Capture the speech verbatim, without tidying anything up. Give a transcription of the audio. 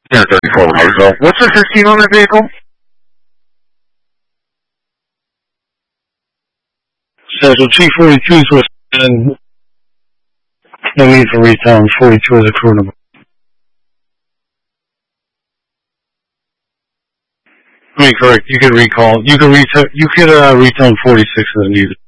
Yeah, thirty-four Roseville. What's the fifteen on that vehicle? Schedule T forty-two is what's and no need for retail, and forty-two is a crew number. I mean, correct. You could recall. You could retail. You could uh, retail forty-six as needed.